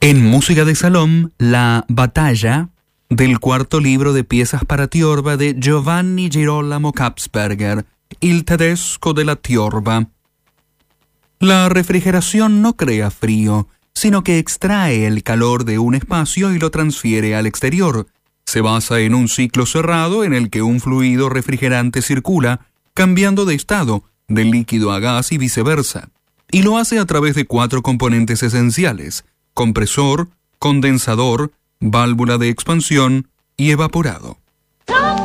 En música de salón, la batalla del cuarto libro de piezas para tiorba de Giovanni Girolamo Kapsberger, Il tedesco de la tiorba. La refrigeración no crea frío, sino que extrae el calor de un espacio y lo transfiere al exterior. Se basa en un ciclo cerrado en el que un fluido refrigerante circula, cambiando de estado, de líquido a gas y viceversa. Y lo hace a través de 4 componentes esenciales: compresor, condensador, válvula de expansión y evaporado.